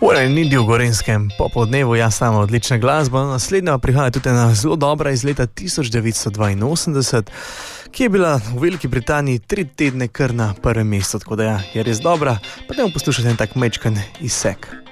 V Indiji v Gorenskem popoldnevu jaz sama odlična glasba, naslednja prihaja tudi ena zelo dobra iz leta 1982, ki je bila v Veliki Britaniji 3 tedne kar na prvem mestu, tako da ja, je res dobra, pa dajmo poslušati en tak mečkan izsek.